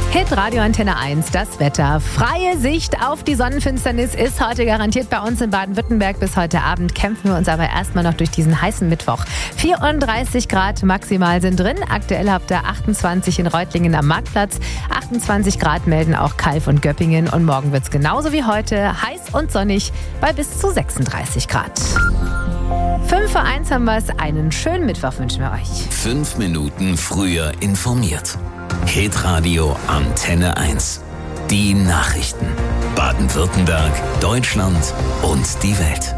Hitradio Antenne 1, das Wetter. Freie Sicht auf die Sonnenfinsternis ist heute garantiert bei uns in Baden-Württemberg. Bis heute Abend kämpfen wir uns aber erstmal noch durch diesen heißen Mittwoch. 34 Grad maximal sind drin. Aktuell habt ihr 28 in Reutlingen am Marktplatz. 28 Grad melden auch Calw und Göppingen. Und morgen wird es genauso wie heute heiß und sonnig bei bis zu 36 Grad. 5 vor 1 haben wir es. Einen schönen Mittwoch wünschen wir euch. 5 Minuten früher informiert. Hitradio Antenne 1. Die Nachrichten. Baden-Württemberg, Deutschland und die Welt.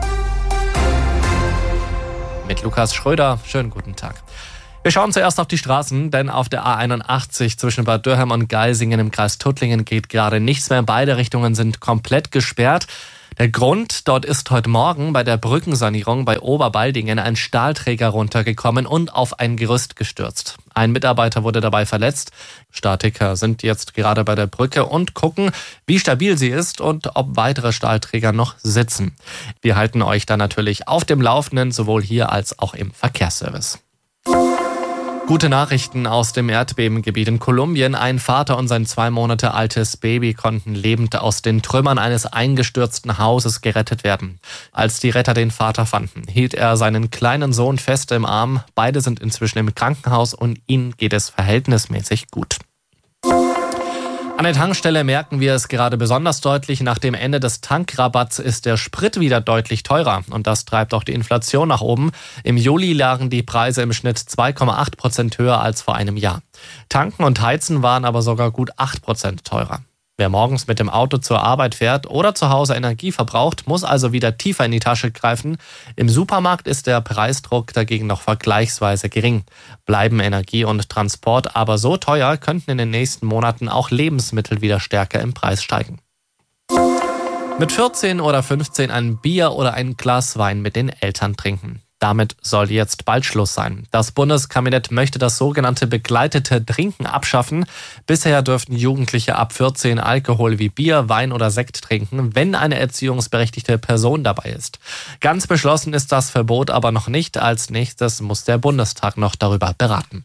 Mit Lukas Schröder. Schönen guten Tag. Wir schauen zuerst auf die Straßen, denn auf der A81 zwischen Bad Dürheim und Geisingen im Kreis Tuttlingen geht gerade nichts mehr. Beide Richtungen sind komplett gesperrt. Der Grund, dort ist heute Morgen bei der Brückensanierung bei Oberbaldingen ein Stahlträger runtergekommen und auf ein Gerüst gestürzt. Ein Mitarbeiter wurde dabei verletzt. Statiker sind jetzt gerade bei der Brücke und gucken, wie stabil sie ist und ob weitere Stahlträger noch sitzen. Wir halten euch dann natürlich auf dem Laufenden, sowohl hier als auch im Verkehrsservice. Gute Nachrichten aus dem Erdbebengebiet in Kolumbien. Ein Vater und sein 2 Monate altes Baby konnten lebend aus den Trümmern eines eingestürzten Hauses gerettet werden. Als die Retter den Vater fanden, hielt er seinen kleinen Sohn fest im Arm. Beide sind inzwischen im Krankenhaus und ihnen geht es verhältnismäßig gut. An der Tankstelle merken wir es gerade besonders deutlich. Nach dem Ende des Tankrabatts ist der Sprit wieder deutlich teurer. Und das treibt auch die Inflation nach oben. Im Juli lagen die Preise im Schnitt 2,8% höher als vor einem Jahr. Tanken und Heizen waren aber sogar gut 8% teurer. Wer morgens mit dem Auto zur Arbeit fährt oder zu Hause Energie verbraucht, muss also wieder tiefer in die Tasche greifen. Im Supermarkt ist der Preisdruck dagegen noch vergleichsweise gering. Bleiben Energie und Transport aber so teuer, könnten in den nächsten Monaten auch Lebensmittel wieder stärker im Preis steigen. Mit 14 oder 15 ein Bier oder ein Glas Wein mit den Eltern trinken. Damit soll jetzt bald Schluss sein. Das Bundeskabinett möchte das sogenannte begleitete Trinken abschaffen. Bisher dürften Jugendliche ab 14 Alkohol wie Bier, Wein oder Sekt trinken, wenn eine erziehungsberechtigte Person dabei ist. Ganz beschlossen ist das Verbot aber noch nicht. Als nächstes muss der Bundestag noch darüber beraten.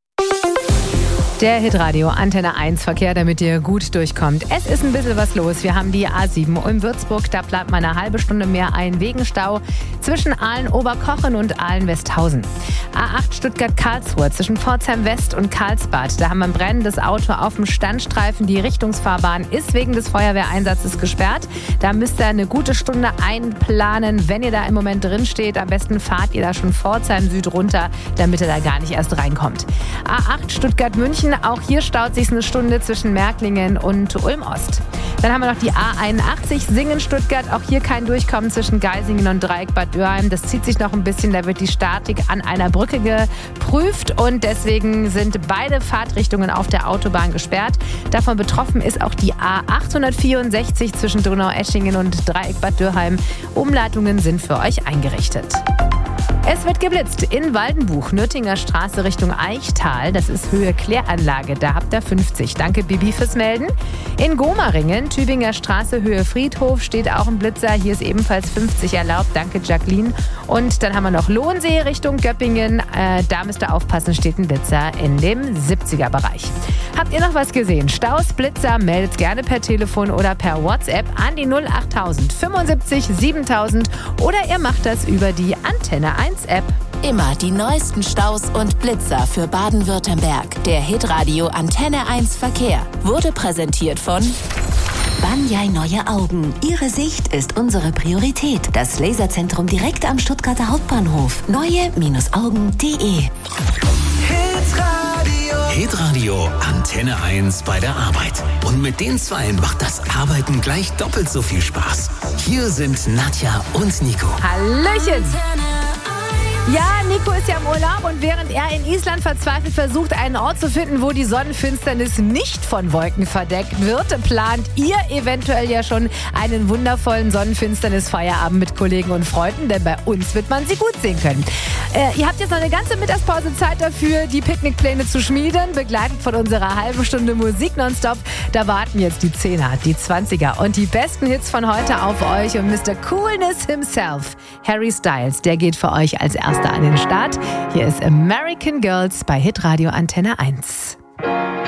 Der Hitradio Antenne 1 Verkehr, damit ihr gut durchkommt. Es ist ein bisschen was los. Wir haben die A7 in Würzburg. Da bleibt mal eine halbe Stunde mehr ein wegen Stau zwischen Aalen-Oberkochen und Aalen-Westhausen. A8 Stuttgart-Karlsruhe zwischen Pforzheim West und Karlsbad. Da haben wir ein brennendes Auto auf dem Standstreifen. Die Richtungsfahrbahn ist wegen des Feuerwehreinsatzes gesperrt. Da müsst ihr eine gute Stunde einplanen. Wenn ihr da im Moment drin steht, am besten fahrt ihr da schon Pforzheim Süd runter, damit ihr da gar nicht erst reinkommt. A8 Stuttgart-München. Auch hier staut sich eine Stunde zwischen Märklingen und Ulm-Ost. Dann haben wir noch die A81 Singen-Stuttgart. Auch hier kein Durchkommen zwischen Geisingen und Dreieck Bad Dürheim. Das zieht sich noch ein bisschen. Da wird die Statik an einer Brücke geprüft. Und deswegen sind beide Fahrtrichtungen auf der Autobahn gesperrt. Davon betroffen ist auch die A864 zwischen Donaueschingen und Dreieck Bad Dürheim. Umleitungen sind für euch eingerichtet. Es wird geblitzt in Waldenbuch, Nürtinger Straße Richtung Eichtal. Das ist Höhe Kläranlage, da habt ihr 50. Danke Bibi fürs Melden. In Gomaringen, Tübinger Straße Höhe Friedhof, steht auch ein Blitzer. Hier ist ebenfalls 50 erlaubt. Danke Jacqueline. Und dann haben wir noch Lohnsee Richtung Göppingen. Da müsst ihr aufpassen, steht ein Blitzer in dem 70er-Bereich. Habt ihr noch was gesehen? Staus, Blitzer, meldet gerne per Telefon oder per WhatsApp an die 08000 75 7000 oder ihr macht das über die Antenne 1 App. Immer die neuesten Staus und Blitzer für Baden-Württemberg. Der Hitradio Antenne 1 Verkehr wurde präsentiert von Banyai Neue Augen. Ihre Sicht ist unsere Priorität. Das Laserzentrum direkt am Stuttgarter Hauptbahnhof. Neue-augen.de. Hitradio Antenne 1 bei der Arbeit. Und mit den Zweien macht das Arbeiten gleich doppelt so viel Spaß. Hier sind Nadja und Nico. Hallöchen! Ja, Nico ist ja im Urlaub und während er in Island verzweifelt versucht, einen Ort zu finden, wo die Sonnenfinsternis nicht von Wolken verdeckt wird, plant ihr eventuell ja schon einen wundervollen Sonnenfinsternis-Feierabend mit Kollegen und Freunden, denn bei uns wird man sie gut sehen können. Ihr habt jetzt noch eine ganze Mittagspause Zeit dafür, die Picknickpläne zu schmieden, begleitet von unserer halben Stunde Musik nonstop. Da warten jetzt die 10er, die 20er und die besten Hits von heute auf euch und Mr. Coolness himself, Harry Styles, der geht für euch als erster an den Start. Hier ist American Girls bei Hitradio Antenne 1.